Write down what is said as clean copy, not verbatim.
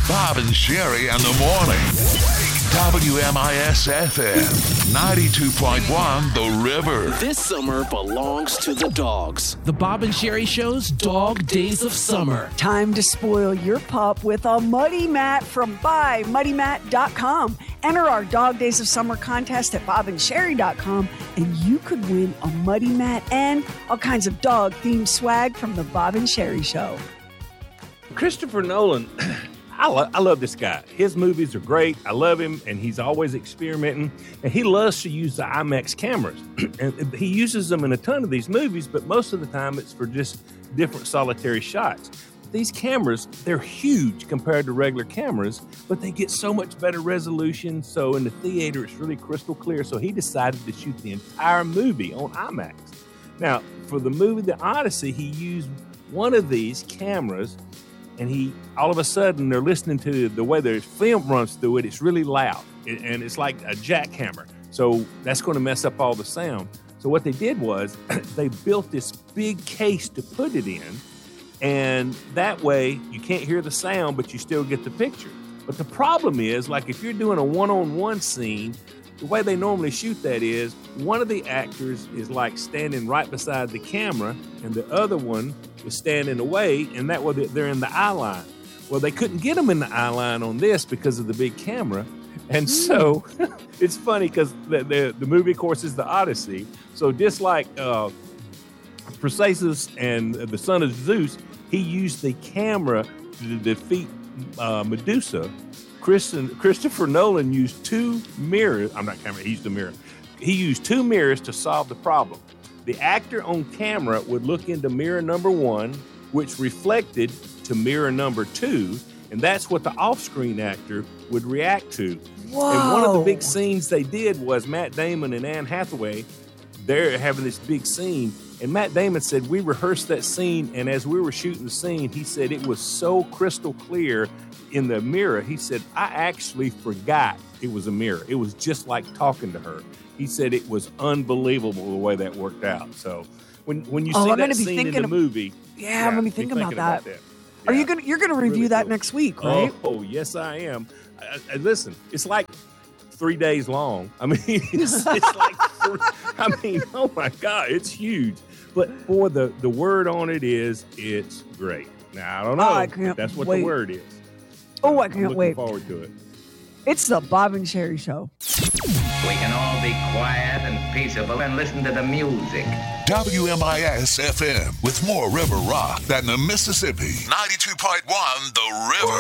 Bob and Sherry in the morning. WMIS-FM 92.1 The River. This summer belongs to the dogs. The Bob and Sherry Show's Dog Days of Summer. Time to spoil your pup with a Muddy Mat from buymuddymat.com. Enter our Dog Days of Summer contest at bobandsherry.com and you could win a Muddy Mat and all kinds of dog-themed swag from the Bob and Sherry Show. Christopher Nolan, I love this guy. His movies are great. I love him, and he's always experimenting. And he loves to use the IMAX cameras. And he uses them in a ton of these movies, but most of the time it's for just different solitary shots. These cameras, they're huge compared to regular cameras, but they get so much better resolution. So in the theater, it's really crystal clear. So he decided to shoot the entire movie on IMAX. Now, for the movie The Odyssey, he used one of these cameras, and all of a sudden, they're listening to the way the film runs through it. It's really loud, and it's like a jackhammer. So that's going to mess up all the sound. So what they did was they built this big case to put it in, and that way you can't hear the sound, but you still get the picture. But the problem is, like if you're doing a one-on-one scene, the way they normally shoot that is one of the actors is like standing right beside the camera, and the other one is standing away, and that way they're in the eye line. Well, they couldn't get them in the eye line on this because of the big camera. And so it's funny because the movie, of course, is The Odyssey. So just like Perseus and the son of Zeus, he used the camera to defeat Medusa. Christopher Nolan used two mirrors. He used a mirror. He used two mirrors to solve the problem. The actor on camera would look into mirror number one, which reflected to mirror number two, and that's what the off-screen actor would react to. Whoa. And one of the big scenes they did was Matt Damon and Anne Hathaway. They're having this big scene, and Matt Damon said, we rehearsed that scene, and as we were shooting the scene, he said it was so crystal clear in the mirror. He said, I actually forgot it was a mirror. It was just like talking to her. He said it was unbelievable the way that worked out. So when you see that scene in the movie, I'm going to be thinking about that. Yeah. You're going to review that next week, right? Oh, yes, I am. Listen, it's like 3 days long. I mean, it's like oh my God, it's huge. But for the word on it is, it's great. Now, I don't know. That's what the word is. Oh, I can't wait. I'm looking forward to it. It's the Bob and Sherry Show. We can all be quiet and peaceable and listen to the music. WMIS-FM with more river rock than the Mississippi. 92.1 The River.